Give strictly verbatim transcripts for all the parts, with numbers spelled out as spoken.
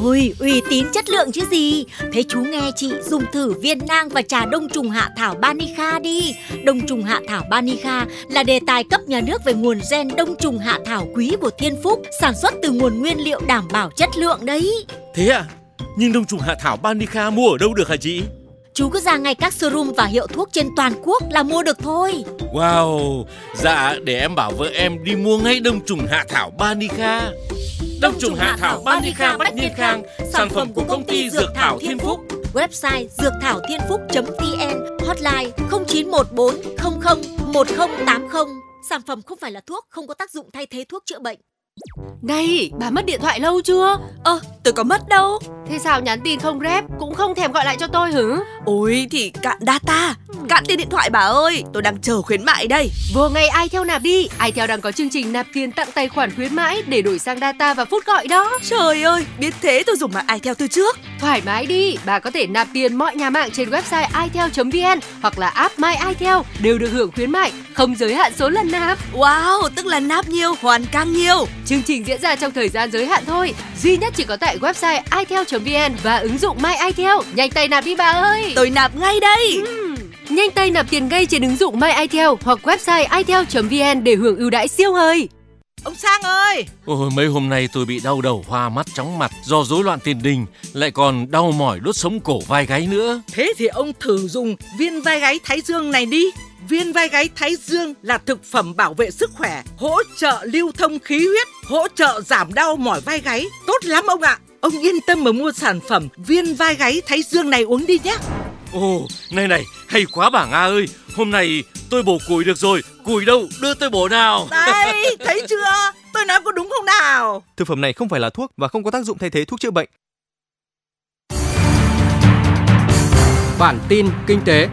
Ôi, uy tín chất lượng chứ gì. Thế chú nghe chị dùng thử viên nang và trà đông trùng hạ thảo Banica đi. Đông trùng hạ thảo Banica là đề tài cấp nhà nước về nguồn gen đông trùng hạ thảo quý của Thiên Phúc, sản xuất từ nguồn nguyên liệu đảm bảo chất lượng đấy. Thế à? Nhưng đông trùng hạ thảo Banica mua ở đâu được hả chị? Chú cứ ra ngay các showroom và hiệu thuốc trên toàn quốc là mua được thôi. Wow, dạ để em bảo vợ em đi mua ngay đông trùng hạ thảo Banica. Đông trùng hạ thảo Banica Bách Niên Khang, sản phẩm của công ty Dược Thảo Thiên Phúc. Website dược thảo thiên phúc chấm vn, hotline không chín một bốn không không một không tám không. Sản phẩm không phải là thuốc, không có tác dụng thay thế thuốc chữa bệnh. Này, bà mất điện thoại lâu chưa? Ơ, tôi có mất đâu. Thế sao nhắn tin không rep, cũng không thèm gọi lại cho tôi hử? Ôi thì cạn data, cạn tiền điện thoại bà ơi. Tôi đang chờ khuyến mại đây. Vừa ngày iTel nạp đi. iTel đang có chương trình nạp tiền tặng tài khoản khuyến mãi để đổi sang data và phút gọi đó. Trời ơi, biết thế tôi dùng mạng iTel từ trước. Thoải mái đi, bà có thể nạp tiền mọi nhà mạng trên website itel chấm vn hoặc là app My iTel đều được hưởng khuyến mại, không giới hạn số lần nạp. Wow, tức là nạp nhiều hoàn càng nhiều. Chương trình diễn ra trong thời gian giới hạn thôi, duy nhất chỉ có tại website itel chấm vn và ứng dụng My iTel. Nhanh tay nạp đi bà ơi. Tôi nạp ngay đây. Uhm. Nhanh tay nạp tiền ngay trên ứng dụng My iTel hoặc website itel chấm vn để hưởng ưu đãi siêu hời. Ông Sang ơi! Ôi, mấy hôm nay tôi bị đau đầu, hoa mắt, chóng mặt do rối loạn tiền đình, lại còn đau mỏi đốt sống cổ vai gáy nữa. Thế thì ông thử dùng viên vai gáy Thái Dương này đi. Viên vai gáy Thái Dương là thực phẩm bảo vệ sức khỏe, hỗ trợ lưu thông khí huyết, hỗ trợ giảm đau mỏi vai gáy. Tốt lắm ông ạ! Ông yên tâm mà mua sản phẩm viên vai gáy Thái Dương này uống đi nhé. Ồ, này này, hay quá bà Nga ơi. Hôm nay tôi bổ củi được rồi. Củi đâu, đưa tôi bổ nào. Đây, thấy chưa? Tôi nói có đúng không nào? Thực phẩm này không phải là thuốc và không có tác dụng thay thế thuốc chữa bệnh. Bản tin kinh tế.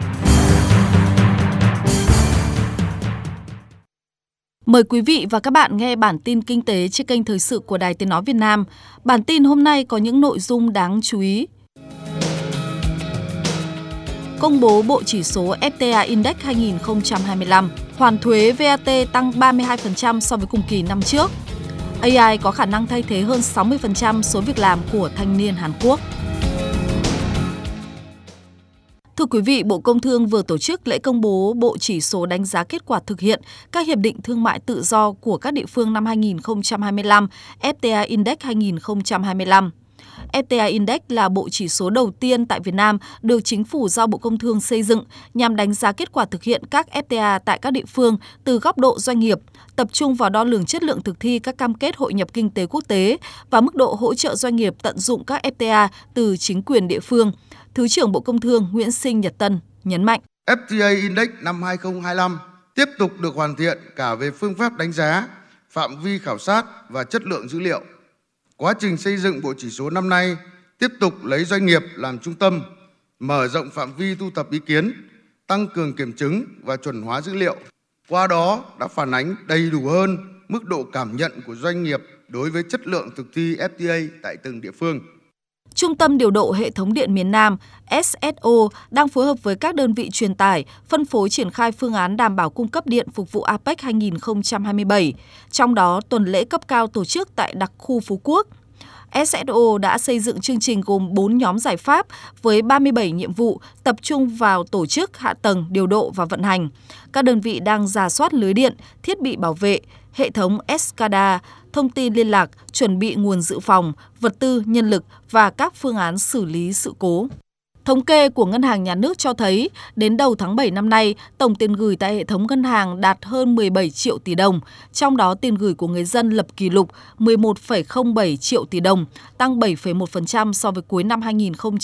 Mời quý vị và các bạn nghe bản tin kinh tế trên kênh Thời sự của Đài Tiếng nói Việt Nam. Bản tin hôm nay có những nội dung đáng chú ý. Công bố bộ chỉ số ép tê i Index hai không hai lăm, hoàn thuế vê a tê tăng ba mươi hai phần trăm so với cùng kỳ năm trước. a i có khả năng thay thế hơn sáu mươi phần trăm số việc làm của thanh niên Hàn Quốc. Thưa quý vị, Bộ Công Thương vừa tổ chức lễ công bố bộ chỉ số đánh giá kết quả thực hiện các hiệp định thương mại tự do của các địa phương năm hai không hai lăm, ép tê i Index hai không hai lăm. ép tê i Index là bộ chỉ số đầu tiên tại Việt Nam được Chính phủ giao Bộ Công Thương xây dựng nhằm đánh giá kết quả thực hiện các ép tê i tại các địa phương từ góc độ doanh nghiệp, tập trung vào đo lường chất lượng thực thi các cam kết hội nhập kinh tế quốc tế và mức độ hỗ trợ doanh nghiệp tận dụng các ép tê i từ chính quyền địa phương. Thứ trưởng Bộ Công Thương Nguyễn Sinh Nhật Tân nhấn mạnh. ép tê i Index năm hai không hai lăm tiếp tục được hoàn thiện cả về phương pháp đánh giá, phạm vi khảo sát và chất lượng dữ liệu. Quá trình xây dựng bộ chỉ số năm nay tiếp tục lấy doanh nghiệp làm trung tâm, mở rộng phạm vi thu thập ý kiến, tăng cường kiểm chứng và chuẩn hóa dữ liệu. Qua đó đã phản ánh đầy đủ hơn mức độ cảm nhận của doanh nghiệp đối với chất lượng thực thi ép tê i tại từng địa phương. Trung tâm Điều độ Hệ thống Điện miền Nam ét ét ô đang phối hợp với các đơn vị truyền tải, phân phối triển khai phương án đảm bảo cung cấp điện phục vụ a pếch hai không hai bảy. Trong đó, tuần lễ cấp cao tổ chức tại đặc khu Phú Quốc. ét ét ô đã xây dựng chương trình gồm bốn nhóm giải pháp với ba mươi bảy nhiệm vụ tập trung vào tổ chức, hạ tầng, điều độ và vận hành. Các đơn vị đang rà soát lưới điện, thiết bị bảo vệ, hệ thống ét xê a đê a, thông tin liên lạc, chuẩn bị nguồn dự phòng, vật tư, nhân lực và các phương án xử lý sự cố. Thống kê của Ngân hàng Nhà nước cho thấy, đến đầu tháng bảy năm nay, tổng tiền gửi tại hệ thống ngân hàng đạt hơn mười bảy triệu tỷ đồng, trong đó tiền gửi của người dân lập kỷ lục mười một phẩy không bảy triệu tỷ đồng, tăng bảy phẩy một phần trăm so với cuối năm hai không